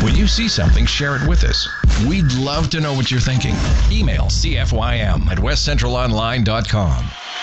When you see something, share it with us. We'd love to know what you're thinking. Email cfym@westcentralonline.com.